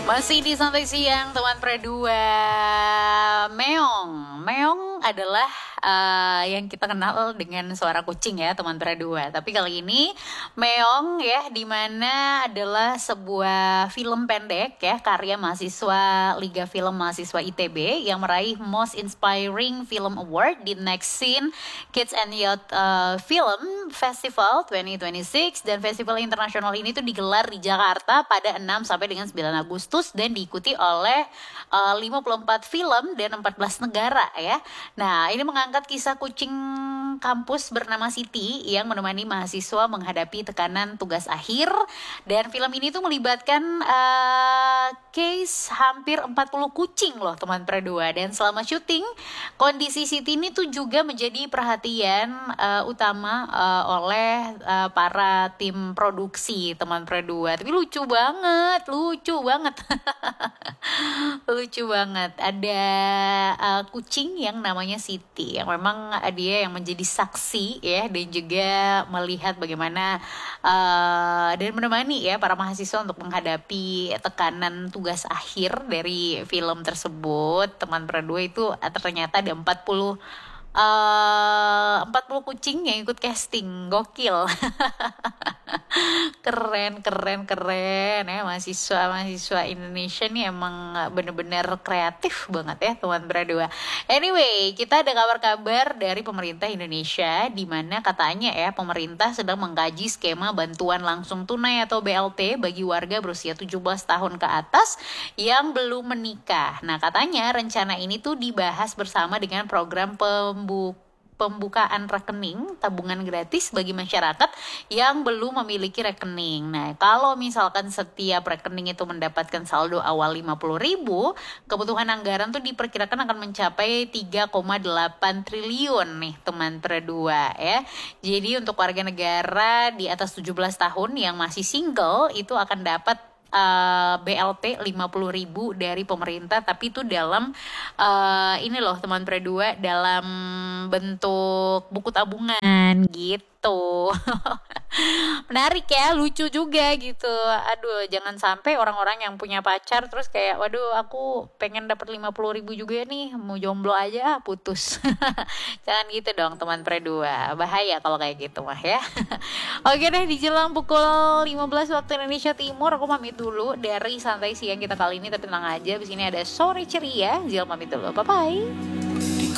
Masih di santai siang teman Predua. Meong adalah yang kita kenal dengan suara kucing ya teman Predua. Tapi kali ini Meong ya, dimana adalah sebuah film pendek ya, karya mahasiswa Liga Film Mahasiswa ITB yang meraih Most Inspiring Film Award di Next Scene Kids and Youth Film Festival 2026. Dan festival internasional ini tuh digelar di Jakarta pada 6 sampai dengan 9 Agustus dan diikuti oleh 54 film dan 14 negara ya. Nah, ini mengangkat kisah kucing kampus bernama Siti yang menemani mahasiswa menghadapi tekanan tugas akhir. Dan film ini tuh melibatkan case hampir 40 kucing loh teman Predua. Dan selama syuting, kondisi Siti ini tuh juga menjadi perhatian utama oleh para tim produksi teman Predua. Tapi lucu banget lucu banget. Ada kucing yang namanya Siti yang memang dia yang menjadi saksi ya, dan juga melihat bagaimana dan menemani ya para mahasiswa untuk menghadapi tekanan tugas akhir dari film tersebut. Teman Predua itu ternyata ada 40 kucing yang ikut casting. Gokil. keren ya, mahasiswa Indonesia nih emang bener-bener kreatif banget ya teman Predua. Anyway, kita ada kabar-kabar dari pemerintah Indonesia, di mana katanya ya pemerintah sedang mengkaji skema bantuan langsung tunai atau BLT bagi warga berusia 17 tahun ke atas yang belum menikah. Nah, katanya rencana ini tuh dibahas bersama dengan program pembukaan rekening tabungan gratis bagi masyarakat yang belum memiliki rekening. Nah, kalau misalkan setiap rekening itu mendapatkan saldo awal 50.000, kebutuhan anggaran tuh diperkirakan akan mencapai 3,8 triliun nih teman Predua ya. Jadi untuk warga negara di atas 17 tahun yang masih single itu akan dapat BLT 50.000 dari pemerintah, tapi itu dalam ini loh teman Predua, dalam bentuk buku tabungan gitu. Menarik ya, lucu juga gitu. Aduh, jangan sampai orang-orang yang punya pacar terus kayak, waduh aku pengen dapat 50.000 juga nih, mau jomblo aja putus. Jangan gitu dong teman Predua, bahaya kalau kayak gitu mah ya. Oke deh, di jelang pukul 15 waktu Indonesia Timur aku pamit dulu dari santai siang kita kali ini, tapi tenang aja, abis ini ada sore ceria. Zil pamit dulu, bye bye.